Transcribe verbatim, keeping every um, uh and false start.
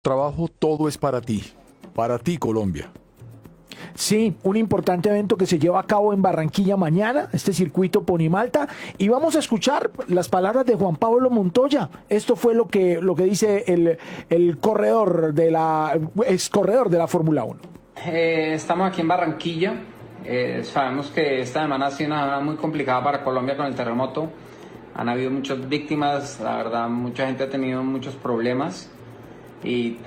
Trabajo, todo es para ti, para ti Colombia. Sí, un importante evento que se lleva a cabo en Barranquilla mañana, este circuito Ponimalta, y vamos a escuchar las palabras de Juan Pablo Montoya. Esto fue lo que, lo que dice el, el corredor de la, ex corredor de la Fórmula uno. Eh, estamos aquí en Barranquilla. Eh, sabemos que esta semana ha sido una semana muy complicada para Colombia con el terremoto. Han habido muchas víctimas, la verdad, mucha gente ha tenido muchos problemas. Y